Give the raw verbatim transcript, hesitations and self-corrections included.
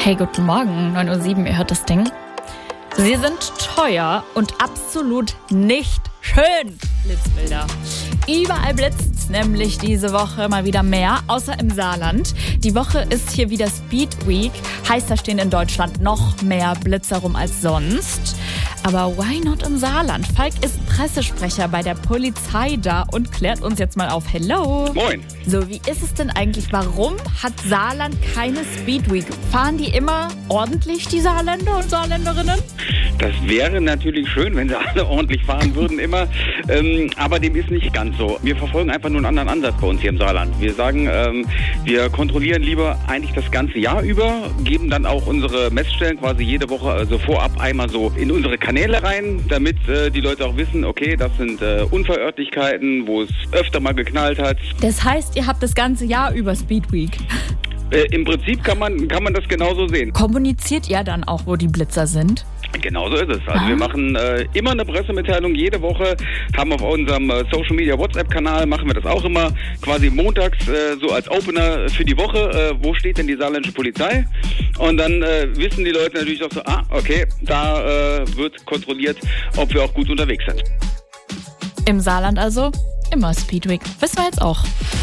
Hey, guten Morgen, neun Uhr sieben, ihr hört das Ding. Sie sind teuer und absolut nicht schön, Blitzbilder. Überall blitzt's nämlich diese Woche mal wieder mehr, außer im Saarland. Die Woche ist hier wieder Speed Week. Heißt, da stehen in Deutschland noch mehr Blitzer rum als sonst. Aber why not im Saarland? Falk ist Pressesprecher bei der Polizei da und klärt uns jetzt mal auf. Hello. Moin. So, wie ist es denn eigentlich? Warum hat Saarland keine Speed Week? Fahren die immer ordentlich, die Saarländer und Saarländerinnen? Das wäre natürlich schön, wenn sie alle ordentlich fahren würden immer. Ähm, aber dem ist nicht ganz so. Wir verfolgen einfach nur einen anderen Ansatz bei uns hier im Saarland. Wir sagen, ähm, wir kontrollieren lieber eigentlich das ganze Jahr über, geben dann auch unsere Messstellen quasi jede Woche, also vorab einmal so in unsere Kanäle rein, damit äh, die Leute auch wissen, okay, das sind äh, Unfallörtlichkeiten, wo es öfter mal geknallt hat. Das heißt, ihr habt das ganze Jahr über Speed Week. Äh, Im Prinzip kann man, kann man das genauso sehen. Kommuniziert ihr dann auch, wo die Blitzer sind? Genau so ist es. Also ah. wir machen äh, immer eine Pressemitteilung jede Woche, haben auf unserem äh, Social Media WhatsApp-Kanal, machen wir das auch immer, quasi montags äh, so als Opener für die Woche, äh, wo steht denn die saarländische Polizei? Und dann äh, wissen die Leute natürlich auch so, ah, okay, da äh, wird kontrolliert, ob wir auch gut unterwegs sind. Im Saarland also immer Speed Week. Wissen wir jetzt auch.